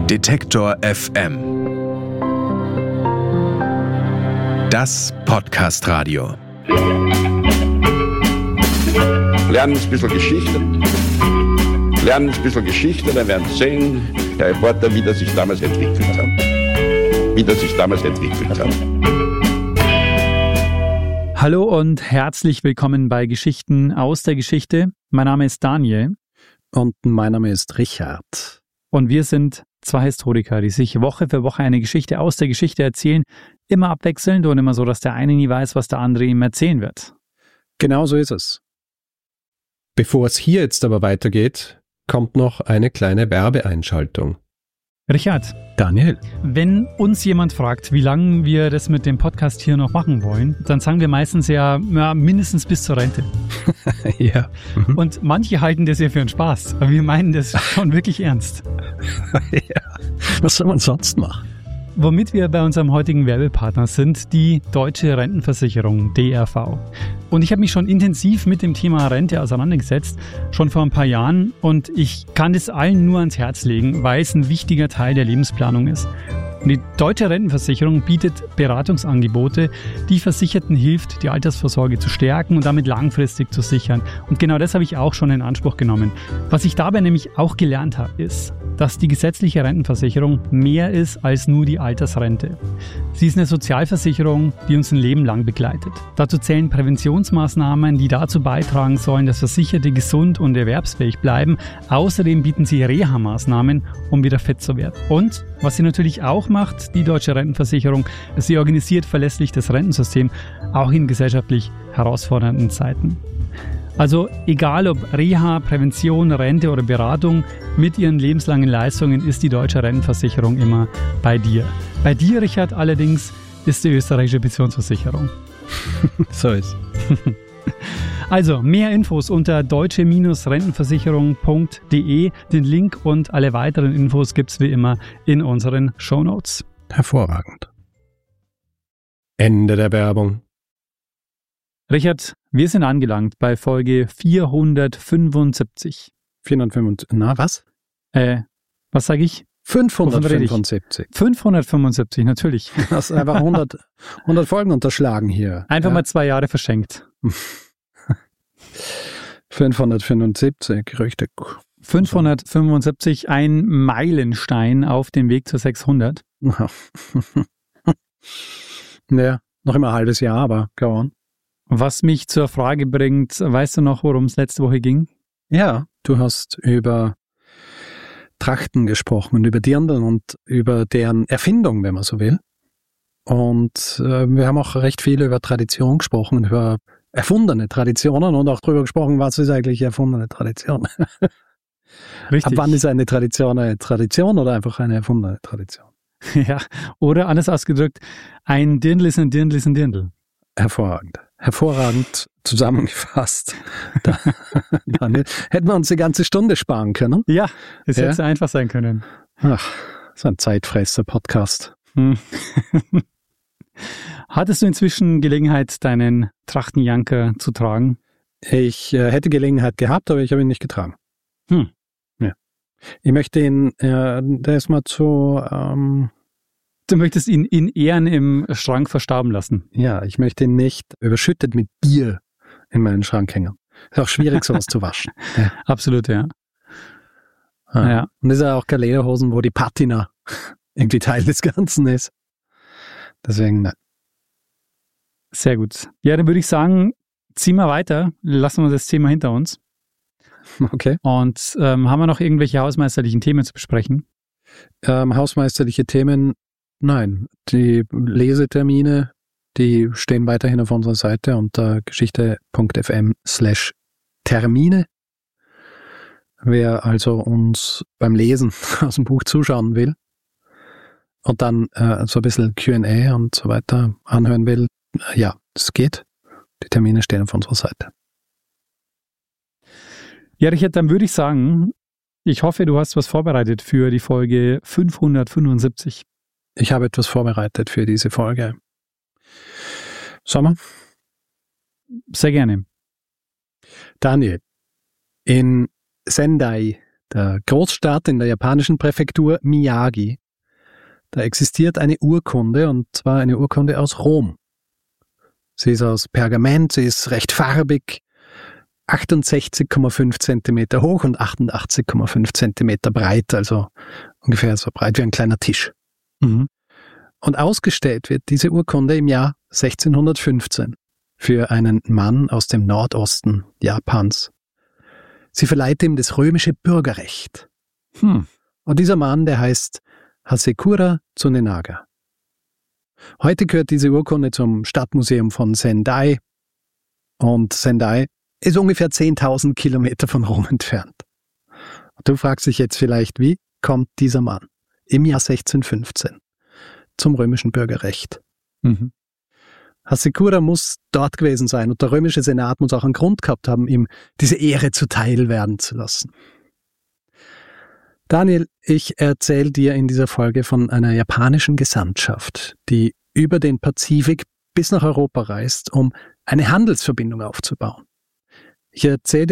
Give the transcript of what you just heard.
Detektor FM. Das Podcast-Radio. Lernen ein bisschen Geschichte. Dann werden Sie sehen, der Reporter, wie das sich damals entwickelt hat. Hallo und herzlich willkommen bei Geschichten aus der Geschichte. Mein Name ist Daniel. Und mein Name ist Richard. Und wir sind zwei Historiker, die sich Woche für Woche eine Geschichte aus der Geschichte erzählen. Immer abwechselnd und immer so, dass der eine nie weiß, was der andere ihm erzählen wird. Genau so ist es. Bevor es hier jetzt aber weitergeht, kommt noch eine kleine Werbeeinschaltung. Richard. Daniel. Wenn uns jemand fragt, wie lange wir das mit dem Podcast hier noch machen wollen, dann sagen wir meistens ja mindestens bis zur Rente. Ja. Und manche halten das ja für einen Spaß, aber wir meinen das schon wirklich ernst. Ja. Was soll man sonst machen? Womit wir bei unserem heutigen Werbepartner sind, die Deutsche Rentenversicherung, DRV. Und ich habe mich schon intensiv mit dem Thema Rente auseinandergesetzt, schon vor ein paar Jahren. Und ich kann das allen nur ans Herz legen, weil es ein wichtiger Teil der Lebensplanung ist. Und die Deutsche Rentenversicherung bietet Beratungsangebote, die Versicherten hilft, die Altersvorsorge zu stärken und damit langfristig zu sichern. Und genau das habe ich auch schon in Anspruch genommen. Was ich dabei nämlich auch gelernt habe, ist, dass die gesetzliche Rentenversicherung mehr ist als nur die Altersrente. Sie ist eine Sozialversicherung, die uns ein Leben lang begleitet. Dazu zählen Präventionsmaßnahmen, die dazu beitragen sollen, dass Versicherte gesund und erwerbsfähig bleiben. Außerdem bieten sie Reha-Maßnahmen, um wieder fit zu werden. Und was sie natürlich auch macht, die Deutsche Rentenversicherung, sie organisiert verlässlich das Rentensystem, auch in gesellschaftlich herausfordernden Zeiten. Also egal ob Reha, Prävention, Rente oder Beratung, mit ihren lebenslangen Leistungen ist die Deutsche Rentenversicherung immer bei dir. Bei dir, Richard, allerdings ist die österreichische Pensionsversicherung. So ist. Also mehr Infos unter deutsche-rentenversicherung.de. Den Link und alle weiteren Infos gibt es wie immer in unseren Shownotes. Hervorragend. Ende der Werbung. Richard, wir sind angelangt bei Folge 475. 475, na was? Was sage ich? 575. 575, natürlich. Du hast einfach 100 Folgen unterschlagen hier. Einfach mal 2 Jahre verschenkt. 575, richtig. 575, ein Meilenstein auf dem Weg zur 600. Ja, noch immer ein halbes Jahr, aber go on. Was mich zur Frage bringt, weißt du noch, worum es letzte Woche ging? Ja, du hast über Trachten gesprochen und über Dirndl und über deren Erfindung, wenn man so will. Und wir haben auch recht viel über Tradition gesprochen, über erfundene Traditionen und auch darüber gesprochen, was ist eigentlich erfundene Tradition. Richtig. Ab wann ist eine Tradition oder einfach eine erfundene Tradition? Ja, oder anders ausgedrückt, ein Dirndl ist ein Dirndl ist ein Dirndl. Hervorragend zusammengefasst. Daniel, hätten wir uns die ganze Stunde sparen können? Ja, es hätte einfach sein können. Ach, so ein Zeitfresser-Podcast. Hattest du inzwischen Gelegenheit, deinen Trachtenjanker zu tragen? Ich hätte Gelegenheit gehabt, aber ich habe ihn nicht getragen. Ja. Ich möchte ihn, der ist mal zu... Du möchtest ihn in Ehren im Schrank verstaben lassen? Ja, ich möchte ihn nicht überschüttet mit Bier in meinen Schrank hängen. Ist auch schwierig, sowas zu waschen. Ja. Absolut, ja. Ja. Und das ist ja auch keine Lederhosen, wo die Patina irgendwie Teil des Ganzen ist. Deswegen, nein. Sehr gut. Ja, dann würde ich sagen, ziehen wir weiter. Lassen wir das Thema hinter uns. Okay. Und haben wir noch irgendwelche hausmeisterlichen Themen zu besprechen? Hausmeisterliche Themen, nein. Die Lesetermine, die stehen weiterhin auf unserer Seite unter geschichte.fm/Termine. Wer also uns beim Lesen aus dem Buch zuschauen will und dann so ein bisschen Q&A und so weiter anhören will, ja, das geht. Die Termine stehen auf unserer Seite. Ja, Richard, dann würde ich sagen, ich hoffe, du hast was vorbereitet für die Folge 575. Ich habe etwas vorbereitet für diese Folge. Sollen wir? Sehr gerne. Daniel, in Sendai, der Großstadt in der japanischen Präfektur Miyagi. Da existiert eine Urkunde, und zwar eine Urkunde aus Rom. Sie ist aus Pergament, sie ist recht farbig, 68,5 Zentimeter hoch und 88,5 Zentimeter breit, also ungefähr so breit wie ein kleiner Tisch. Mhm. Und ausgestellt wird diese Urkunde im Jahr 1615 für einen Mann aus dem Nordosten Japans. Sie verleiht ihm das römische Bürgerrecht. Und dieser Mann, der heißt Hasekura Tsunenaga. Heute gehört diese Urkunde zum Stadtmuseum von Sendai. Und Sendai ist ungefähr 10.000 Kilometer von Rom entfernt. Und du fragst dich jetzt vielleicht, wie kommt dieser Mann im Jahr 1615 zum römischen Bürgerrecht? Mhm. Hasekura muss dort gewesen sein und der römische Senat muss auch einen Grund gehabt haben, ihm diese Ehre zuteil werden zu lassen. Daniel, ich erzähle dir in dieser Folge von einer japanischen Gesandtschaft, die über den Pazifik bis nach Europa reist, um eine Handelsverbindung aufzubauen. Ich erzähle